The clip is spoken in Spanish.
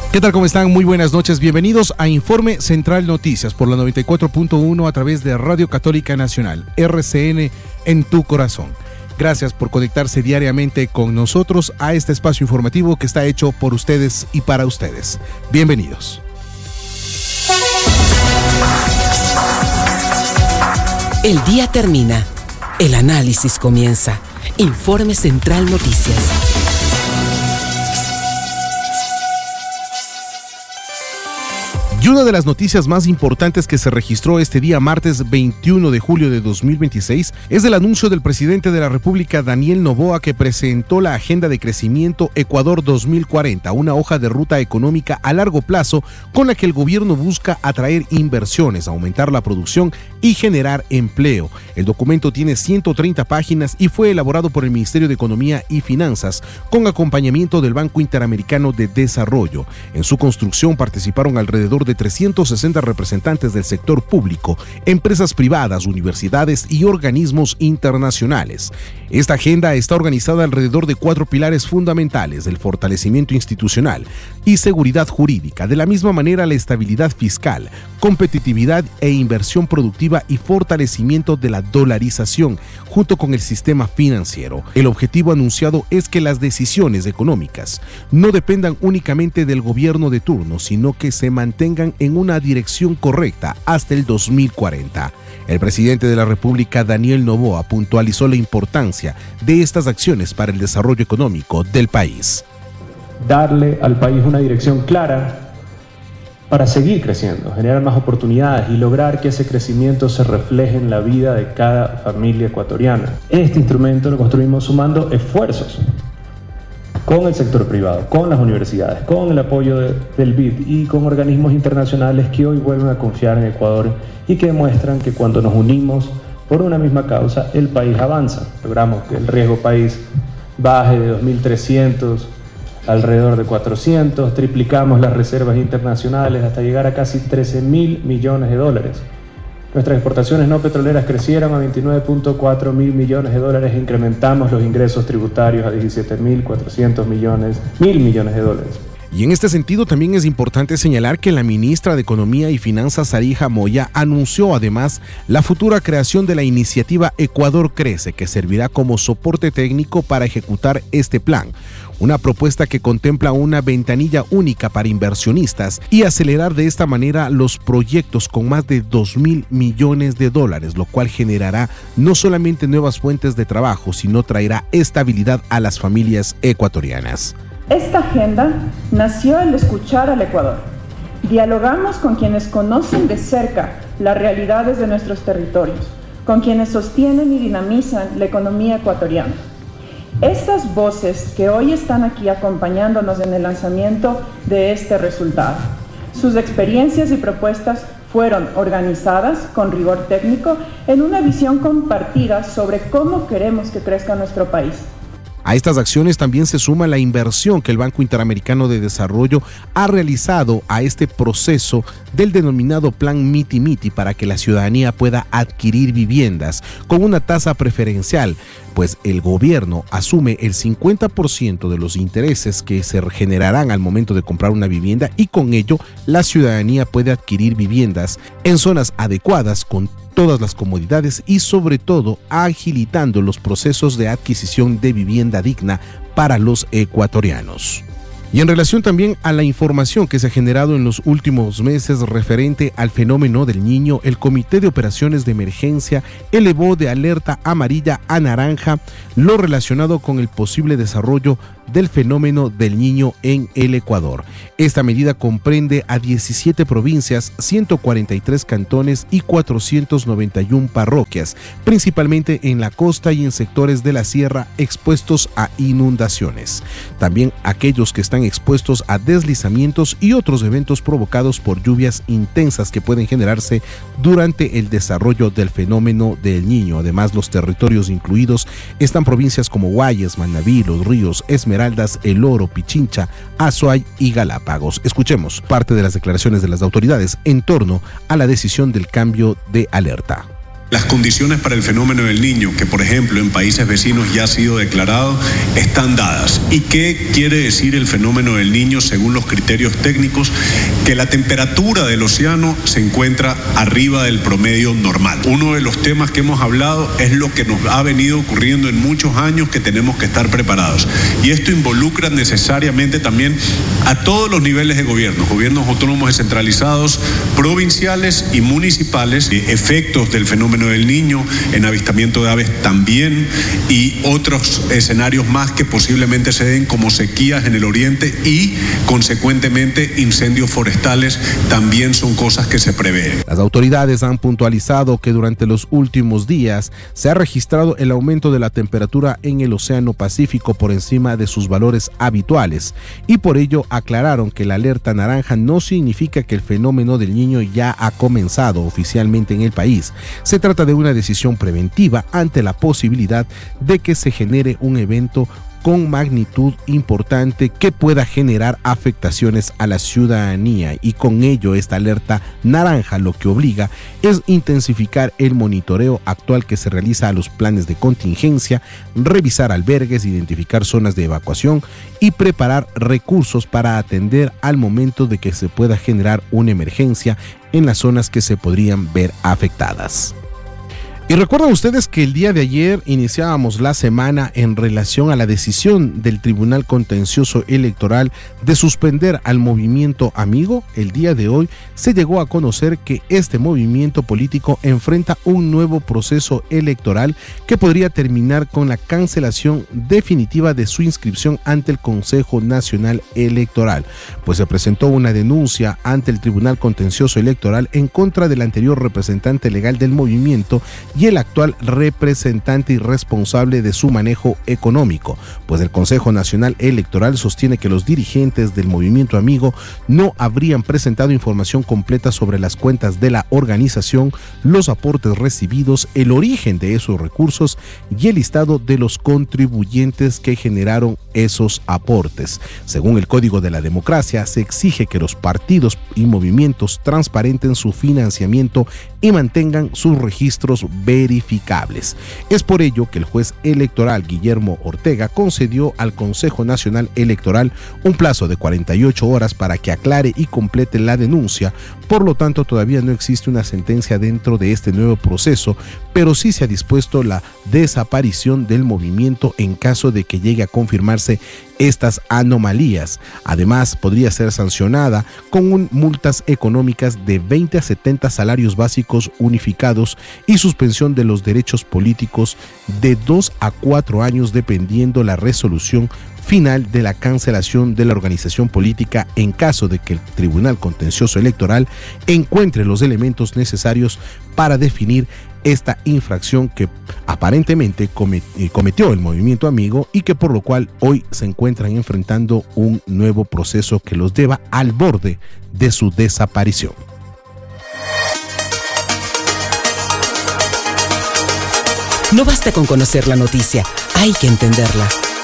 ¿Qué tal? ¿Cómo están? Muy buenas noches. Bienvenidos a Informe Central Noticias por la 94.1 a través de Radio Católica Nacional, RCN en tu corazón. Gracias por conectarse diariamente con nosotros a este espacio informativo que está hecho por ustedes y para ustedes. Bienvenidos. El día termina. El análisis comienza. Informe Central Noticias. Y una de las noticias más importantes que se registró este día martes 21 de julio de 2026 es el anuncio del presidente de la República, Daniel Noboa, que presentó la Agenda de Crecimiento Ecuador 2040, una hoja de ruta económica a largo plazo con la que el gobierno busca atraer inversiones, aumentar la producción y generar empleo. El documento tiene 130 páginas y fue elaborado por el Ministerio de Economía y Finanzas con acompañamiento del Banco Interamericano de Desarrollo. En su construcción participaron alrededor de 360 representantes del sector público, empresas privadas, universidades y organismos internacionales. Esta agenda está organizada alrededor de 4 pilares fundamentales: el fortalecimiento institucional y seguridad jurídica, de la misma manera la estabilidad fiscal, competitividad e inversión productiva y fortalecimiento de la dolarización, junto con el sistema financiero. El objetivo anunciado es que las decisiones económicas no dependan únicamente del gobierno de turno, sino que se mantengan en una dirección correcta hasta el 2040. El presidente de la República, Daniel Noboa, puntualizó la importancia de estas acciones para el desarrollo económico del país. Darle al país una dirección clara para seguir creciendo, generar más oportunidades y lograr que ese crecimiento se refleje en la vida de cada familia ecuatoriana. Este instrumento lo construimos sumando esfuerzos con el sector privado, con las universidades, con el apoyo del BID y con organismos internacionales que hoy vuelven a confiar en Ecuador y que demuestran que cuando nos unimos por una misma causa, el país avanza. Logramos que el riesgo país baje de 2.300 alrededor de 400, triplicamos las reservas internacionales hasta llegar a casi 13.000 millones de dólares. Nuestras exportaciones no petroleras crecieron a 29.4 mil millones de dólares e incrementamos los ingresos tributarios a 17.400 millones de dólares. Y en este sentido también es importante señalar que la ministra de Economía y Finanzas, Zarija Moya, anunció además la futura creación de la iniciativa Ecuador Crece, que servirá como soporte técnico para ejecutar este plan. Una propuesta que contempla una ventanilla única para inversionistas y acelerar de esta manera los proyectos con más de 2.000 millones de dólares, lo cual generará no solamente nuevas fuentes de trabajo, sino traerá estabilidad a las familias ecuatorianas. Esta agenda nació al escuchar al Ecuador. Dialogamos con quienes conocen de cerca las realidades de nuestros territorios, con quienes sostienen y dinamizan la economía ecuatoriana. Estas voces que hoy están aquí acompañándonos en el lanzamiento de este resultado. Sus experiencias y propuestas fueron organizadas con rigor técnico en una visión compartida sobre cómo queremos que crezca nuestro país. A estas acciones también se suma la inversión que el Banco Interamericano de Desarrollo ha realizado a este proceso del denominado Plan Miti Miti para que la ciudadanía pueda adquirir viviendas con una tasa preferencial, pues el gobierno asume el 50% de los intereses que se generarán al momento de comprar una vivienda y con ello la ciudadanía puede adquirir viviendas en zonas adecuadas con todas las comodidades y sobre todo agilitando los procesos de adquisición de vivienda digna para los ecuatorianos. Y en relación también a la información que se ha generado en los últimos meses referente al fenómeno del Niño, el Comité de Operaciones de Emergencia elevó de alerta amarilla a naranja lo relacionado con el posible desarrollo del fenómeno del Niño en el Ecuador. Esta medida comprende a 17 provincias, 143 cantones y 491 parroquias, principalmente en la costa y en sectores de la sierra expuestos a inundaciones. También aquellos que están expuestos a deslizamientos y otros eventos provocados por lluvias intensas que pueden generarse durante el desarrollo del fenómeno del Niño. Además, los territorios incluidos están provincias como Guayas, Manabí, Los Ríos, Esmeraldas, El Oro, Pichincha, Azuay y Galápagos. Escuchemos parte de las declaraciones de las autoridades en torno a la decisión del cambio de alerta. Las condiciones para el fenómeno del Niño, que por ejemplo en países vecinos ya ha sido declarado, están dadas. ¿Y qué quiere decir el fenómeno del Niño según los criterios técnicos? Que la temperatura del océano se encuentra arriba del promedio normal. Uno de los temas que hemos hablado es lo que nos ha venido ocurriendo en muchos años, que tenemos que estar preparados. Y esto involucra necesariamente también a todos los niveles de gobierno, gobiernos autónomos descentralizados, provinciales y municipales, efectos del fenómeno del Niño en avistamiento de aves también, y otros escenarios más que posiblemente se den, como sequías en el oriente y consecuentemente incendios forestales, también son cosas que se prevén. Las autoridades han puntualizado que durante los últimos días se ha registrado el aumento de la temperatura en el Océano Pacífico por encima de sus valores habituales, y por ello aclararon que la alerta naranja no significa que el fenómeno del Niño ya ha comenzado oficialmente en el país. Se trata de una decisión preventiva ante la posibilidad de que se genere un evento con magnitud importante que pueda generar afectaciones a la ciudadanía, y con ello esta alerta naranja lo que obliga es intensificar el monitoreo actual que se realiza a los planes de contingencia, revisar albergues, identificar zonas de evacuación y preparar recursos para atender al momento de que se pueda generar una emergencia en las zonas que se podrían ver afectadas. Y recuerdan ustedes que el día de ayer iniciábamos la semana en relación a la decisión del Tribunal Contencioso Electoral de suspender al Movimiento Amigo. El día de hoy se llegó a conocer que este movimiento político enfrenta un nuevo proceso electoral que podría terminar con la cancelación definitiva de su inscripción ante el Consejo Nacional Electoral, pues se presentó una denuncia ante el Tribunal Contencioso Electoral en contra del anterior representante legal del movimiento y el actual representante y responsable de su manejo económico, pues el Consejo Nacional Electoral sostiene que los dirigentes del Movimiento Amigo no habrían presentado información completa sobre las cuentas de la organización, los aportes recibidos, el origen de esos recursos y el listado de los contribuyentes que generaron esos aportes. Según el Código de la Democracia, se exige que los partidos y movimientos transparenten su financiamiento y mantengan sus registros verificables. Es por ello que el juez electoral Guillermo Ortega concedió al Consejo Nacional Electoral un plazo de 48 horas para que aclare y complete la denuncia. Por lo tanto, todavía no existe una sentencia dentro de este nuevo proceso, pero sí se ha dispuesto la desaparición del movimiento en caso de que llegue a confirmarse estas anomalías. Además, podría ser sancionada con multas económicas de 20 a 70 salarios básicos unificados y suspensión de los derechos políticos de 2 a 4 años, dependiendo la resolución final de la cancelación de la organización política en caso de que el Tribunal Contencioso Electoral encuentre los elementos necesarios para definir esta infracción que aparentemente cometió el Movimiento Amigo y que por lo cual hoy se encuentran enfrentando un nuevo proceso que los lleva al borde de su desaparición. No basta con conocer la noticia, hay que entenderla.